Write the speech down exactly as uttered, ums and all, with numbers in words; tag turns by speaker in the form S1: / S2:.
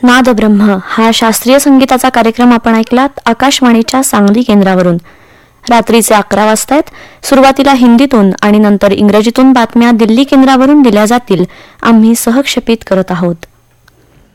S1: नाद ब्रह्म हा शास्त्रीय संगीताचा कार्यक्रम आपण ऐकलात आकाशवाणीच्या सांगली केंद्रावरून. रात्रीचे अकरा वाजतायत. सुरुवातीला हिंदीतून आणि नंतर इंग्रजीतून बातम्या दिल्ली केंद्रावरून दिल्या जातील. आम्ही सहक्षेपित करत आहोत.